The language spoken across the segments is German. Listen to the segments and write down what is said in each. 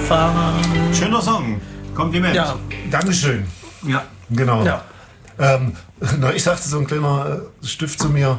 Autofahrer. Schöner Song. Kompliment. Ja. Dankeschön. Ja. Genau. Ja. Ich sagte so ein kleiner Stift zu mir,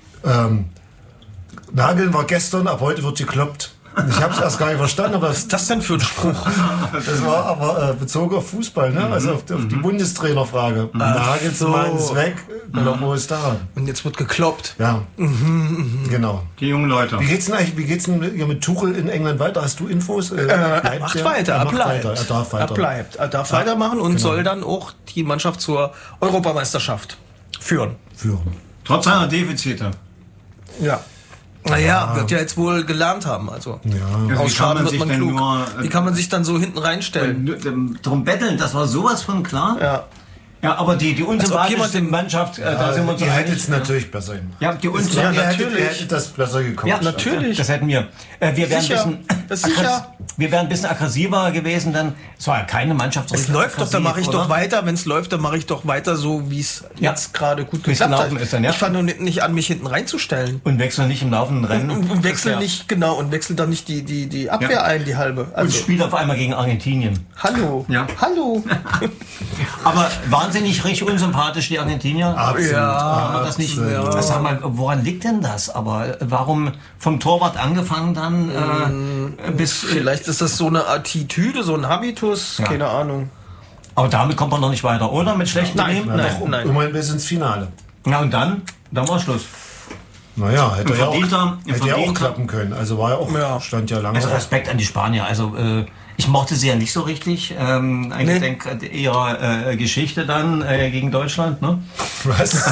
Nageln war gestern, ab heute wird gekloppt. Ich habe es erst gar nicht verstanden, aber Was ist das denn für ein Spruch? das war aber bezogen auf Fußball, ne? Also auf die Bundestrainerfrage. Nagelsmann ist weg, wo ist daran? Und jetzt wird gekloppt. Ja, genau. Die jungen Leute. Wie geht's denn hier mit Tuchel in England weiter? Hast du Infos? Er macht weiter, er bleibt. Er darf weiter. Er bleibt. Er darf weitermachen und soll dann auch die Mannschaft zur Europameisterschaft führen. Trotz seiner Defizite. Ja. Naja, wird ja jetzt wohl gelernt haben. Also Ja, aus wie kann Schaden man wird sich man denn klug. nur, Wie kann man sich dann so hinten reinstellen? Drum betteln, das war sowas von klar. Ja. Ja, aber die unsympathischste jemand Mannschaft, da sind wir uns die hätte einig. es natürlich besser hin. Ja, die Ihr unsympathischste. hättet das besser gekommen. Ja, natürlich. Das hätten wir. Wir wären Sicher. wir wären ein bisschen aggressiver gewesen, dann. Es war ja keine Mannschaft. Es läuft doch, dann mache ich doch oder? weiter. Wenn es läuft, dann mache ich doch weiter so, wie es jetzt gerade gut Wie es geklappt hat. gelaufen ist dann, ja. Ich fange nicht an, mich hinten reinzustellen. Und wechseln nicht im laufenden Rennen. Und wechsel Ja. nicht, genau, und wechsel dann nicht die Abwehr Ja. ein, die halbe. Und Also, spielt auf einmal gegen Argentinien. hallo. Ja. Hallo. Aber wahnsinnig richtig unsympathisch, die Argentinier. Absolut. Aber das nicht. Sag mal, woran liegt denn das? Aber warum vom Torwart angefangen dann bis. Vielleicht ist das so eine Attitüde, so ein Habitus, Ja. keine Ahnung. Aber damit kommt man noch nicht weiter, oder? Mit schlechten Nein, Themen? nein. Immerhin bis ins Finale. Ja, und dann war Schluss. Naja, hätte ja verdienter- auch klappen können. Also war ja auch, stand ja lange. Also Respekt an die Spanier. Also ich mochte sie ja nicht so richtig. Eigentlich eher Geschichte dann gegen Deutschland. Ne? Was?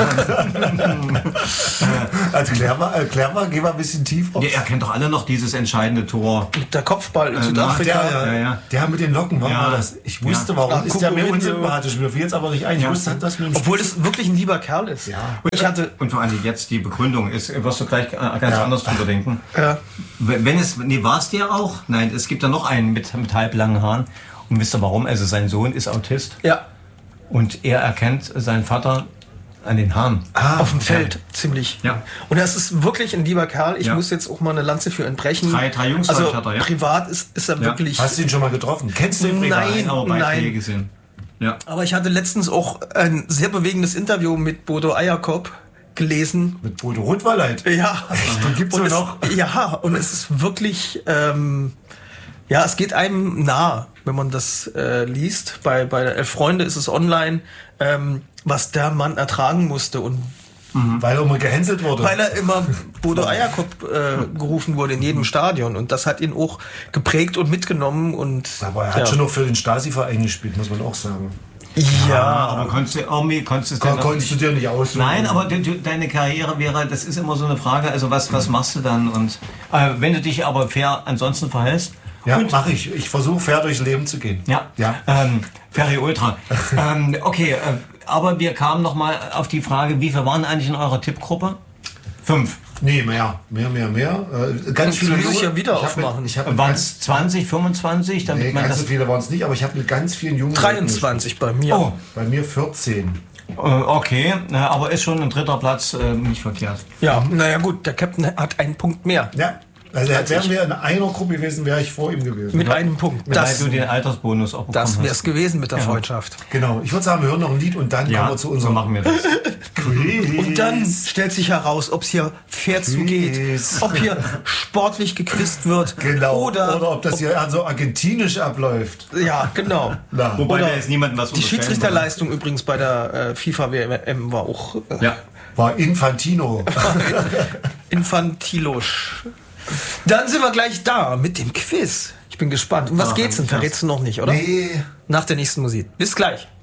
Also klär mal, geh mal ein bisschen tiefer. Ihr kennt doch alle noch dieses entscheidende Tor. Der Kopfball in Südafrika. Ja. Der mit den Locken, warum Ja. war das? Ich wusste, Ja. warum ist der mir Kukurendio. unsympathisch. Mir fiel jetzt aber nicht ein. Ich wusste, dass mir Obwohl es wirklich ein lieber Kerl ist. Ja. Ich hatte, Und vor allem jetzt die Begründung ist, wirst du gleich ganz anders drüber denken. ja, War es der auch? Nein, es gibt da noch einen mit halblangen Haaren. Und wisst ihr warum? Also sein Sohn ist Autist. ja, Und er erkennt seinen Vater an den Haaren. auf dem Feld, ziemlich. Ja. Und das ist wirklich ein lieber Kerl. Ich Ja. muss jetzt auch mal eine Lanze für ihn brechen. Drei Jungs also hat er, ja. privat ist er Ja. wirklich... Hast du ihn schon mal getroffen? Kennst du ihn privat? Nein. Aber Beiträge sind. Ja. Aber ich hatte letztens auch ein sehr bewegendes Interview mit Bodo Eierkop gelesen. Mit Bodo Rundwalleit. Ja, Den gibt's und nur es, noch. Ja, und es ist wirklich, ja, es geht einem nah, wenn man das liest. Bei der Elf Freunde ist es online, was der Mann ertragen musste und Weil er immer gehänselt wurde. weil er immer Bodo Eierkop gerufen wurde in jedem Stadion und das hat ihn auch geprägt und mitgenommen und Aber er hat schon noch für den Stasi-Verein gespielt, muss man auch sagen. Aber konntest Konntest du dir nicht aussuchen? Nein, aber deine Karriere wäre, das ist immer so eine Frage, also was machst du dann? Und wenn du dich aber fair ansonsten verhältst. Ja, und, mache ich. Ich versuche fair durchs Leben zu gehen. Ja, Ferry Ultra. Okay, aber wir kamen noch mal auf die Frage, wie viele waren eigentlich in eurer Tippgruppe? 5. Nee, mehr. Ganz viele muss ich junge- ja wieder ich hab aufmachen. Waren es 20, 25? Damit Nee, man ganz so das, viele waren es nicht, aber ich habe mit ganz vielen jungen Leuten 23 bei mir. Oh, gespielt. Bei mir 14. okay, aber ist schon ein dritter Platz nicht verkehrt. Ja, naja gut, der Captain hat einen Punkt mehr. Ja, also wären wir in einer Gruppe gewesen, wäre ich vor ihm gewesen. Mit einem Punkt. Weil Das du den Altersbonus auch bekommen wäre es hast. gewesen mit der Freundschaft. Genau. Ich würde sagen, wir hören noch ein Lied und dann kommen Ja, wir zu so unserem machen wir das. Quiz. Und dann stellt sich heraus, ob es hier fair zugeht, ob hier sportlich gequizt wird Genau. oder ob das hier also argentinisch abläuft. Ja, genau. Na. Wobei Oder da jetzt niemandem was Die unterstellen Schiedsrichterleistung übrigens bei der FIFA-WM war auch wollte. Ja. War Infantino. infantilosch. Dann sind wir gleich da mit dem Quiz. Ich bin gespannt. Um was geht's denn? Verrätst du noch nicht, oder? Nee. Nach der nächsten Musik. Bis gleich.